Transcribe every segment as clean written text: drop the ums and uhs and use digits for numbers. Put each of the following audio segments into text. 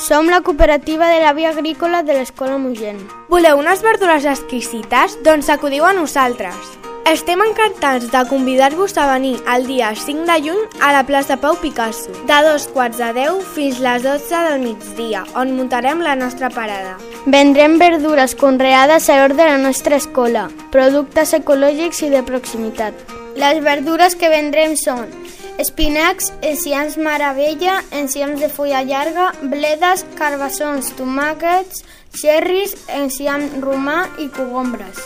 Som la cooperativa de la Via Agrícola de l'Escola Mogent. Voleu unes verdures exquisites? Doncs acudiu a nosaltres. Estem encantats de convidar-vos a venir el dia 5 de juny a la plaça Pau Picasso, de 2:45 fins les 12 del migdia, on muntarem la nostra parada. Vendrem verdures conreades a l'hort de la nostra escola, productes ecològics i de proximitat. Les verdures que vendrem són espinacs, enciams meravella, enciams de fulla llarga, bledes, carbassons, tomàquets, xerris, enciam romà i cogombres.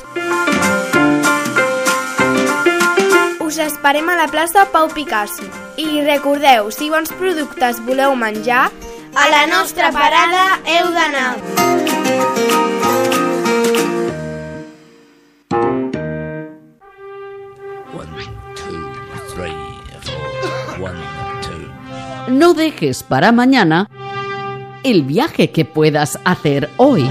Us esperem a la plaça Pau Picasso. I recordeu, si bons productes voleu menjar, a la nostra parada heu d'anar. No dejes para mañana el viaje que puedas hacer hoy.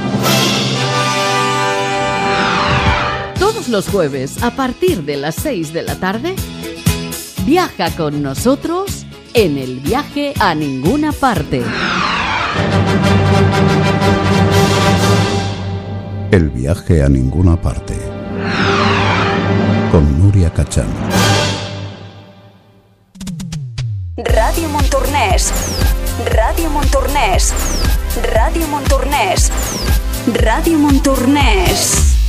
Todos los jueves, a partir de las 6 de la tarde, viaja con nosotros en el viaje a ninguna parte. El viaje a ninguna parte. Con Núria Cachán. Ràdio Montornès. Ràdio Montornès. Ràdio Montornès. Ràdio Montornès.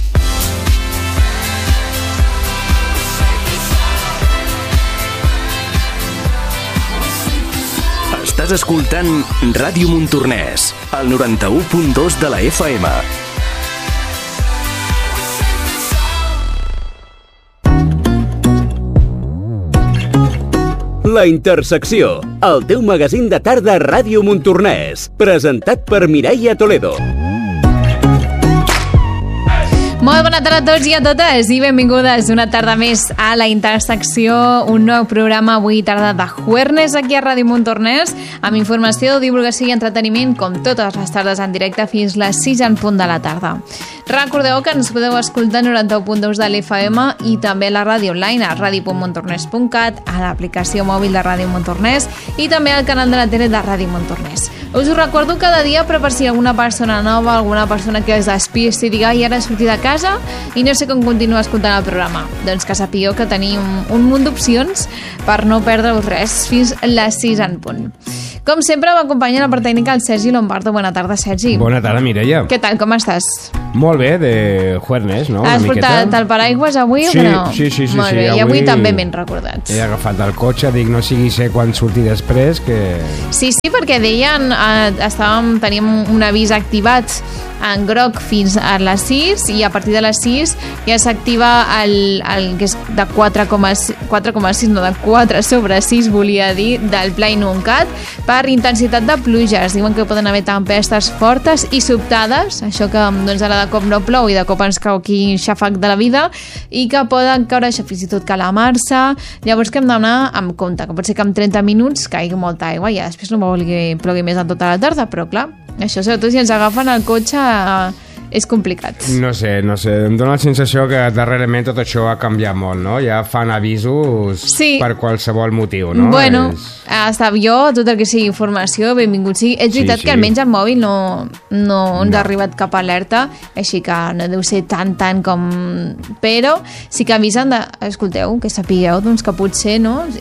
Estàs escoltant Ràdio Montornès, al 91.2 de la FM. La Intersecció, el teu magazín de tarda a Ràdio Montornès, presentat per Mireia Toledo. Molt bona tarda a tots i a totes i benvingudes una tarda més a La Intersecció, un nou programa avui tarda de jueves aquí a Ràdio Montornès, amb informació, divulgació i entreteniment com totes les tardes en directe fins les 6 en punt de la tarda. Recordeu que ens podeu escoltar a 91.2 de l'FM i també a la ràdio online a radio.montornès.cat, a l'aplicació mòbil de Ràdio Montornès i també al canal de la tele de Ràdio Montornès. Us ho recordo cada dia, però per si alguna persona nova, alguna persona que es despisti i diga i ara sortir de casa i no sé com continuar escoltant el programa, doncs que sapigueu que tenim un munt d'opcions per no perdre-us res fins les 6 en punt. Com sempre m'acompanya la part tècnica el Sergi Lombardo. Bona tarda, Sergi. Bona tarda, Mireia. Què tal, com estàs? Molt bé, de jueves, no? Has portat el paraigües avui o que no? Sí. Molt bé, i avui també ben recordats. He agafat el cotxe, dic, no sigui sé quan surti després, que... Sí, perquè deien, teníem un avís activat en groc fins a les 6 i a partir de les 6 ja s'activa el que és de 4,6, no, de 4 sobre 6 volia dir, del Pla Inuncat per intensitat de pluges. Diuen que poden haver tempestes fortes i sobtades, això que doncs ara de cop no plou i de cop ens cau aquí xafac de la vida i que poden caure fins i tot calamarsa. Llavors que hem d'anar amb compte, que pot ser que en 30 minuts caigui molta aigua i després no vol que plogui més en tota la tarda, però clar, això sobretot si ens agafen el cotxe és complicat. No sé, em dóna la sensació que darrerament tot això ha canviat molt, no? Ja fan avisos per qualsevol motiu, no? Bueno, hasta jo, tot el que sigui informació, benvingut sigui. És veritat que almenys el mòbil no ens ha arribat cap alerta, així que no deu ser tant com... Però sí que avisen escolteu, que sapigueu doncs, que potser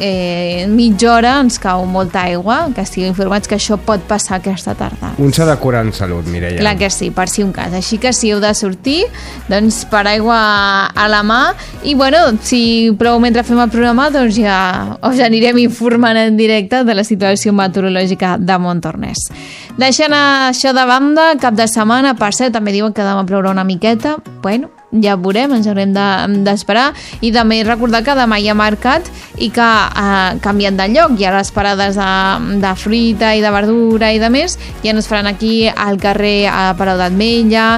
mitja hora ens cau molta aigua, que estigueu informats que això pot passar aquesta tarda. Un s'ha de curar en salut, Mireia. Clar que sí, per si un cas. Així que si heu de sortir, doncs paraigua a la mà i bueno, si plou mentre fem el programa, doncs ja us anirem informant en directe de la situació meteorològica de Montornès. Deixant això de banda, cap de setmana, per cert, també diuen que demà plourà una miqueta, bueno, ja veurem, ens haurem d'esperar i també recordar que demà hi ha mercat i que ha canviat de lloc, hi ha les parades de fruita i de verdura i de més, ja no es faran aquí al carrer a Palau d'Ametlla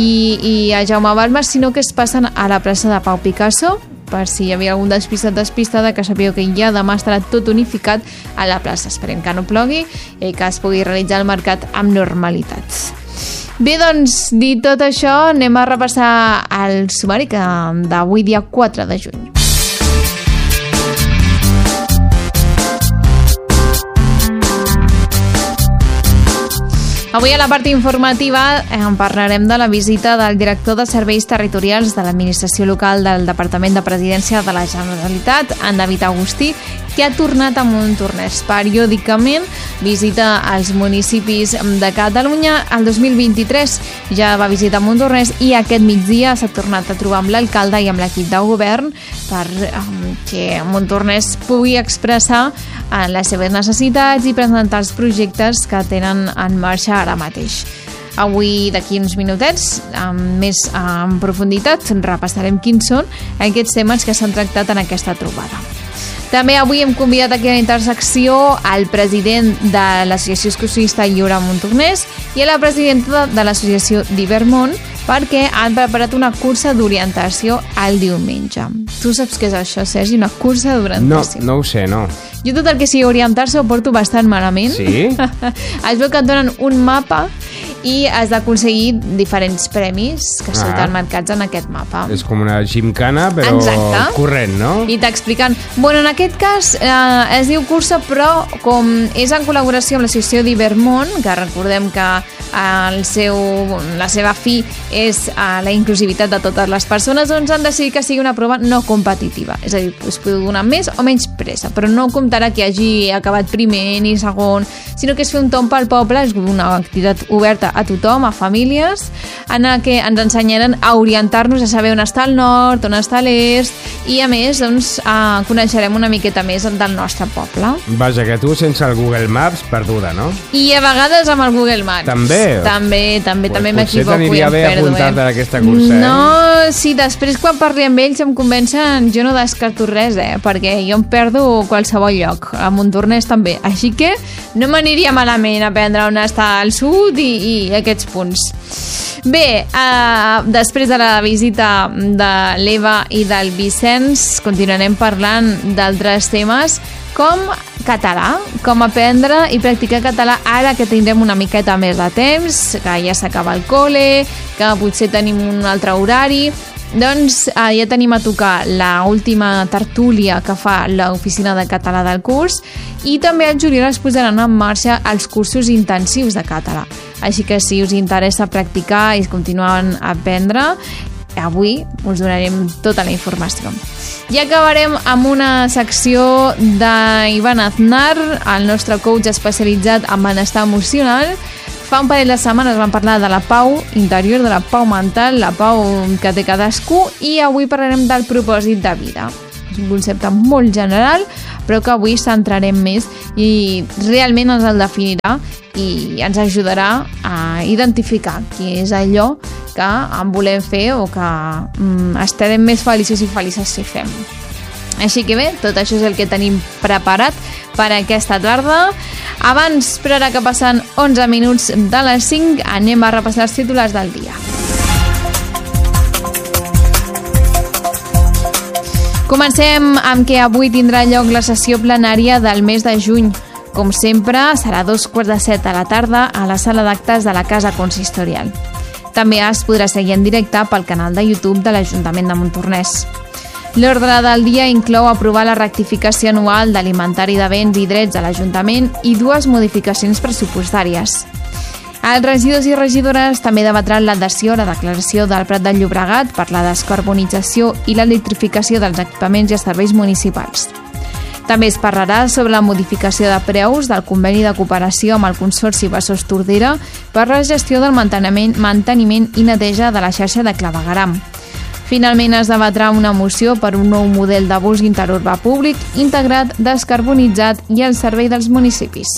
i a Jaume Balmes, sinó que es passen a la plaça de Pau Picasso, per si hi havia algun despistada, que sapigueu que ja demà estarà tot unificat a la plaça. Esperem que no plogui i que es pugui realitzar el mercat amb normalitat. Bé, doncs, dit tot això, anem a repassar el sumari d'avui, dia 4 de juny. Avui a la part informativa parlarem de la visita del director de Serveis Territorials de l'Administració Local del Departament de Presidència de la Generalitat, en David Agustí, que ha tornat a Montornès periòdicament, visita als municipis de Catalunya. El 2023 ja va visitar Montornès i aquest migdia s'ha tornat a trobar amb l'alcalde i amb l'equip de govern per que Montornès pugui expressar les seves necessitats i presentar els projectes que tenen en marxa ara mateix. Avui, d'aquí uns minutets, més en profunditat, repassarem quins són aquests temes que s'han tractat en aquesta trobada. També avui hem convidat aquí a la intersecció al president de l'Associació Excursionista Lliure Montornès i a la presidenta de l'Associació d'Ibermont perquè han preparat una cursa d'orientació el diumenge. Tu saps què és això, Sergi? Una cursa d'orientació? No ho sé, no. Jo tot el que sigui orientar-se ho porto bastant malament. Sí? Es veu que et donen un mapa i has d'aconseguir diferents premis que surten marcats en aquest mapa. És com una gimcana, però corrent, no? I t'expliquen... Bueno, en aquest cas es diu cursa, però com és en col·laboració amb l'associació d'Ibermont, que recordem que la seva fi és la inclusivitat de totes les persones, doncs han decidit que sigui una prova no competitiva. És a dir, es pot donar més o menys pressa, però no comptarà que hagi acabat primer ni segon, sinó que és fer un tomb pel poble, és una activitat oberta a tothom, a famílies, en què ens ensenyaran a orientar-nos, a saber on està el nord, on està l'est, i a més, doncs, coneixerem una miqueta més del nostre poble. Vaja, que tu sense el Google Maps, perduda, no? I a vegades amb el Google Maps. També? També m'equivoco. Potser t'aniria bé apuntar-te a aquesta cursa, No, sí, després quan parli amb ells em convencen, jo no descarto res, perquè jo em perdo qualsevol lloc, a Montornès també, així que no m'aniria malament aprendre on està el sud i aquests punts. Bé, després de la visita de l'Eva i del Vicenç, continuarem parlant d'altres temes com català, com aprendre i practicar català ara que tindrem una miqueta més de temps, que ja s'acaba el col·le, que potser tenim un altre horari. Doncs ja tenim a tocar l'última tertúlia que fa l'oficina de català del curs i també al juliol es posaran en marxa els cursos intensius de català. Així que si us interessa practicar i continuar a aprendre, avui us donarem tota la informació. I acabarem amb una secció d'Ivan Aznar, el nostre coach especialitzat en benestar emocional. Fa un parell de setmanes vam parlar de la pau interior, de la pau mental, la pau que té cadascú, i avui parlarem del propòsit de vida. És un concepte molt general, però que avui centrarem més i realment ens el definirà i ens ajudarà a identificar què és allò que en volem fer o que estarem més feliços i felices si fem. Així que bé, tot això és el que tenim preparat per aquesta tarda. Abans, però ara que passen 11 minuts de les 5, anem a repassar els titulars del dia. Comencem amb que avui tindrà lloc la sessió plenària del mes de juny. Com sempre, serà 2:15 a la tarda a la sala d'actes de la Casa Consistorial. També es podrà seguir en directe pel canal de YouTube de l'Ajuntament de Montornès. L'ordre del dia inclou aprovar la rectificació anual de l'Inventari de Béns i Drets de l'Ajuntament i 2 modificacions pressupostàries. Els regidors i regidores també debatran l'adhesió a la declaració del Prat de Llobregat per la descarbonització i l'electrificació dels equipaments i serveis municipals. També es parlarà sobre la modificació de preus del conveni de cooperació amb el Consorci Besòs Tordera per la gestió del manteniment i neteja de la xarxa de clavegueram. Finalment es debatrà una moció per un nou model de bus interurbà públic integrat, descarbonitzat i al servei dels municipis.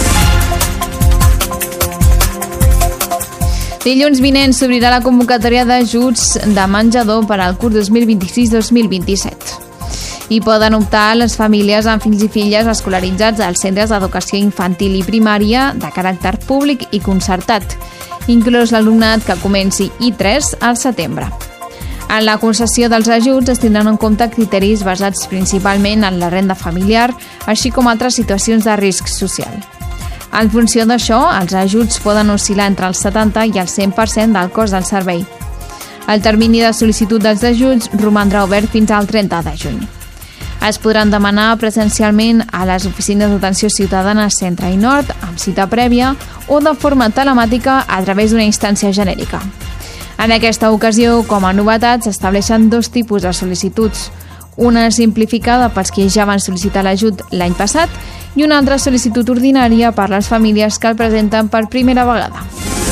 Dilluns vinent s'obrirà la convocatòria d'ajuts de menjador per al curs 2026-2027. Hi poden optar les famílies amb fills i filles escolaritzats als centres d'educació infantil i primària de caràcter públic i concertat, inclòs l'alumnat que comenci I3 al setembre. En la concessió dels ajuts es tindran en compte criteris basats principalment en la renda familiar, així com altres situacions de risc social. En funció d'això, els ajuts poden oscil·lar entre el 70 i el 100% del cost del servei. El termini de sol·licitud dels ajuts romandrà obert fins al 30 de juny. Es podran demanar presencialment a les oficines d'atenció ciutadana Centre i Nord, amb cita prèvia, o de forma telemàtica a través d'una instància genèrica. En aquesta ocasió, com a novetat, s'estableixen 2 tipus de sol·licituds. Una simplificada pels que ja van sol·licitar l'ajut l'any passat i una altra sol·licitud ordinària per les famílies que el presenten per primera vegada.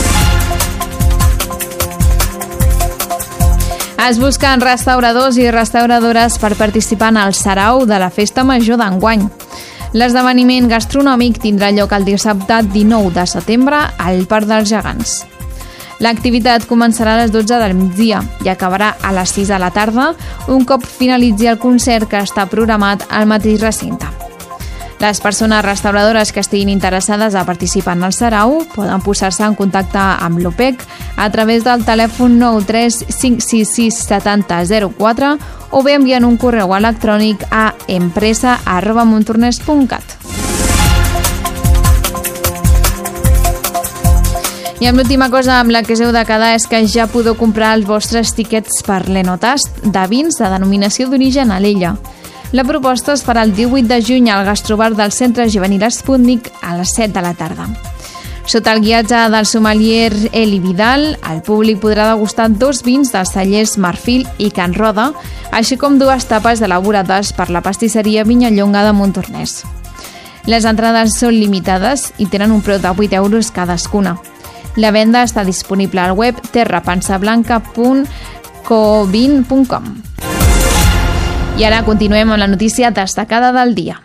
Es busquen restauradors i restauradores per participar en el Sarau de la Festa Major d'enguany. L'esdeveniment gastronòmic tindrà lloc el dissabte 19 de setembre al Parc dels Gegants. L'activitat començarà a les 12 del migdia i acabarà a les 6 de la tarda, un cop finalitzi el concert que està programat al mateix recinte. Les persones restauradores que estiguin interessades a participar en el Sarau poden posar-se en contacte amb l'OPEC a través del telèfon 93 566 7004 o bé enviant un correu electrònic a empresa@montornès.cat. I amb l'última cosa amb la que us heu de quedar és que ja podeu comprar els vostres tiquets per l'Enotast de vins de denominació d'origen a l'Ella. La proposta es farà el 18 de juny al gastrobar del Centre Juvenil Sputnik a les 7 de la tarda. Sota el guiatge del sommelier Eli Vidal, el públic podrà degustar 2 vins dels cellers Marfil i Can Roda, així com 2 tapes elaborades per la pastisseria Vinyallonga de Montornès. Les entrades són limitades i tenen un preu de 8 euros cadascuna. La venda està disponible al web terrapansablanca.covin.com. I ara continuem amb la notícia destacada del dia.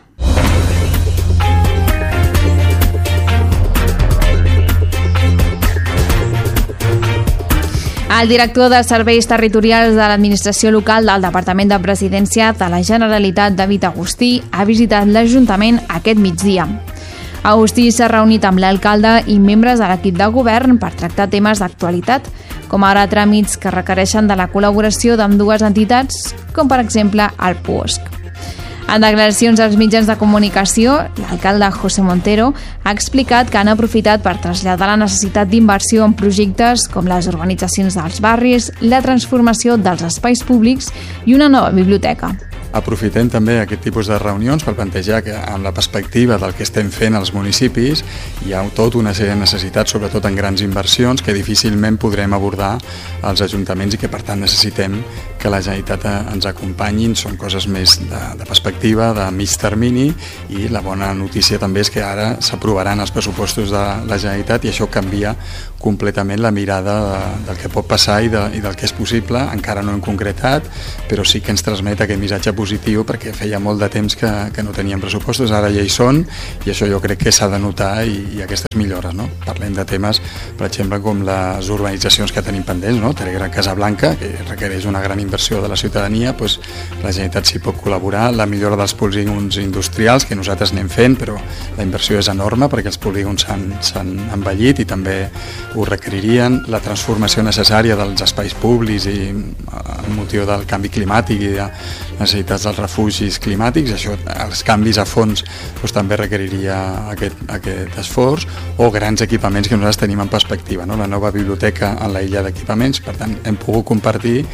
El director de Serveis Territorials de l'Administració Local del Departament de Presidència de la Generalitat, David Agustí, ha visitat l'Ajuntament aquest migdia. Agustí s'ha reunit amb l'alcalde i membres de l'equip de govern per tractar temes d'actualitat, com ara tràmits que requereixen de la col·laboració d'ambdues entitats, com per exemple el PUOSC. En declaracions als mitjans de comunicació, l'alcalde José Montero ha explicat que han aprofitat per traslladar la necessitat d'inversió en projectes com les urbanitzacions dels barris, la transformació dels espais públics i una nova biblioteca. Aprofitem també aquest tipus de reunions per plantejar que amb la perspectiva del que estem fent als municipis hi ha tota una sèrie de necessitats, sobretot en grans inversions, que difícilment podrem abordar als ajuntaments i que per tant necessitem que la Generalitat ens acompanyin. Són coses més de perspectiva, de mig termini, i la bona notícia també és que ara s'aprovaran els pressupostos de la Generalitat i això canvia completament la mirada del que pot passar i del que és possible. Encara no hem concretat, però sí que ens transmet aquest missatge positiu perquè feia molt de temps que no teníem pressupostos, ara ja hi són i això jo crec que s'ha de notar i aquestes millores, no? Parlem de temes, per exemple, com les urbanitzacions que tenim pendents, no? Telegram Casablanca, que requereix una gran inversió de la ciutadania, doncs la Generalitat s'hi pot col·laborar, la millora dels polígons industrials, que nosaltres anem fent, però la inversió és enorme perquè els polígons s'han envellit i també ho requeririen, la transformació necessària dels espais públics i el motiu del canvi climàtic i de necessitats dels refugis climàtics, això, els canvis a fons doncs, també requeriria aquest esforç, o grans equipaments que nosaltres tenim en perspectiva, no? La nova biblioteca en la illa d'equipaments. Per tant, hem pogut compartir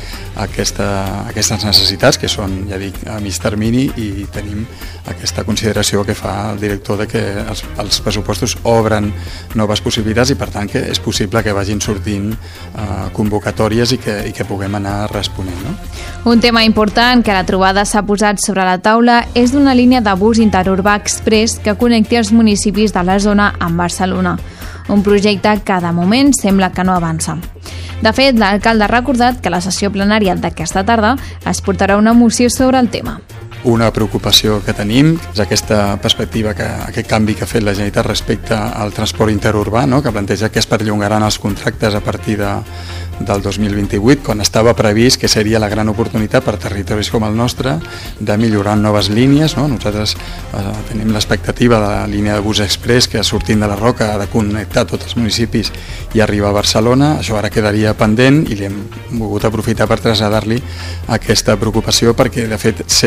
aquestes necessitats que són, ja dic, a mig termini, i tenim aquesta consideració que fa el director de que els pressupostos obren noves possibilitats i per tant que és possible que vagin sortint convocatòries i que puguem anar responent, no? Un tema important que la trobada s'ha posat sobre la taula és d'una línia de bus interurbà express que connecti els municipis de la zona amb Barcelona. Un projecte que de moment sembla que no avança. De fet, l'alcalde ha recordat que a la sessió plenària d'aquesta tarda es portarà una moció sobre el tema. Una preocupació que tenim és aquesta perspectiva, aquest canvi que ha fet la Generalitat respecte al transport interurbà, no? Que planteja que es perllongaran els contractes a partir del 2028, quan estava previst que seria la gran oportunitat per territoris com el nostre de millorar noves línies, no? Nosaltres tenim l'expectativa de la línia de bus express que sortint de la Roca ha de connectar tots els municipis i arribar a Barcelona. Això ara quedaria pendent i l'hem volgut aprofitar per traslladar-li aquesta preocupació perquè de fet sempre la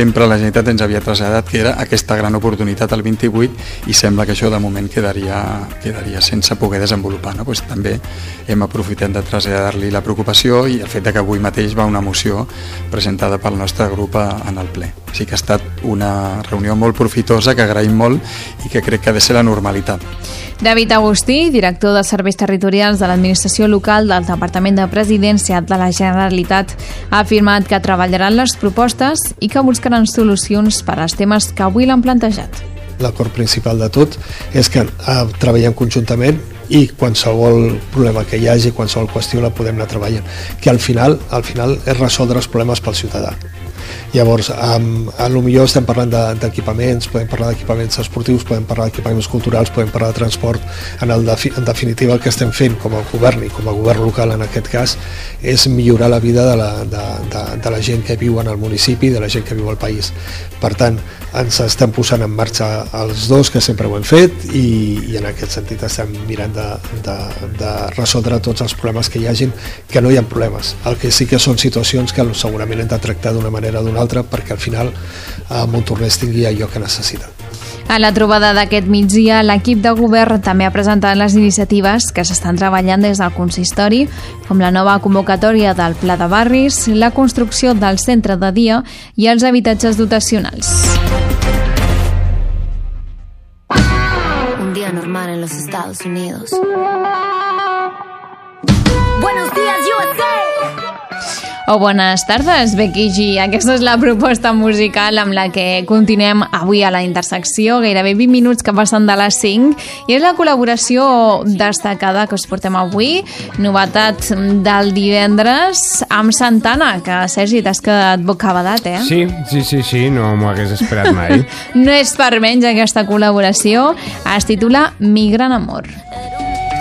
Generalitat ens havia traslladat que era aquesta gran oportunitat al 28 i sembla que això de moment quedaria sense poder desenvolupar, no? Pues també hem aprofitat de traslladar-li la preocupació i el fet de que avui mateix va una moció presentada pel nostre grup en el ple. Així que ha estat una reunió molt profitosa que agraïm molt i que crec que ha de ser la normalitat. David Agustí, director de Serveis Territorials de l'Administració Local del Departament de Presidència de la Generalitat, ha afirmat que treballaran les propostes i que buscaran solucions per als temes que avui l'han plantejat. L'acord principal de tot és que treballem conjuntament i qualsevol problema que hi hagi, qualsevol qüestió la podem anar treballant, que al final és resoldre els problemes pel ciutadà. Llavors, potser estem parlant d'equipaments, podem parlar d'equipaments esportius, podem parlar d'equipaments culturals, podem parlar de transport. En definitiva, el que estem fent com a govern i com a govern local en aquest cas és millorar la vida de la gent que viu en el municipi, de la gent que viu al país. Per tant, ens estem posant en marxa els dos, que sempre ho hem fet, i en aquest sentit estem mirant de resoldre tots els problemes que hi hagin, que no hi ha problemes. El que sí que són situacions que segurament hem de tractar d'una manera o d'una altra perquè al final Montornès tingui allò que necessita. A la trobada d'aquest migdia, l'equip de govern també ha presentat les iniciatives que s'estan treballant des del consistori, com la nova convocatòria del Pla de Barris, la construcció del centre de dia i els habitatges dotacionals. Un día normal en los Estados Unidos. Buenos días, USA! O bones tardes, Becky G. Aquesta és la proposta musical amb la que continuem avui a la intersecció, gairebé 20 minuts que passen de les 5, i és la col·laboració destacada que us portem avui, novetat del divendres amb Santana, que Sergi, t'has quedat bocabadat, eh? Sí, no m'ho hagués esperat mai. No és per menys aquesta col·laboració, es titula Mi gran amor.